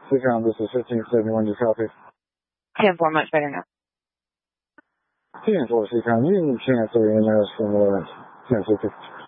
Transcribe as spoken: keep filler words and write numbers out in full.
Seacom, this is fifteen seventy-one, you copy? ten four, much better now. ten four, Seacom, you can cancel your emails from uh, ten fifty.